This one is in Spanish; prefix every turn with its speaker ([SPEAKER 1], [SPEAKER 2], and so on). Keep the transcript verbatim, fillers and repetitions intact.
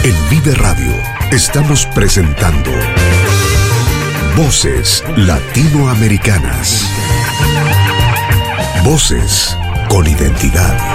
[SPEAKER 1] En Vive Radio estamos presentando Voces Latinoamericanas. Voces con identidad.